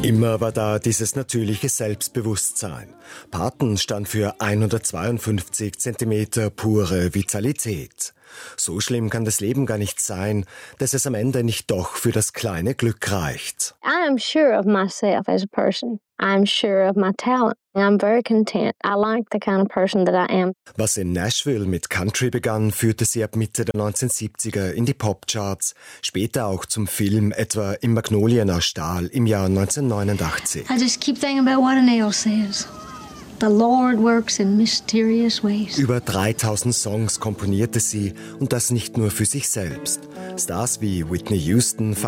Immer war da dieses natürliche Selbstbewusstsein. Parton stand für 152 Zentimeter pure Vitalität. So schlimm kann das Leben gar nicht sein, dass es am Ende nicht doch für das kleine Glück reicht. I am sure of myself as a person. I'm sure of my talent. I'm very content. I like the kind of person that I am. Was in Nashville mit Country begann, führte sie ab Mitte der 1970er in die Popcharts, später auch zum Film, etwa im Magnolien aus Stahl im Jahr 1989. I just keep thinking about what a nail says. The Lord works in mysterious ways. Über 3000 Songs komponierte sie und das nicht nur für sich selbst. Stars wie Whitney Houston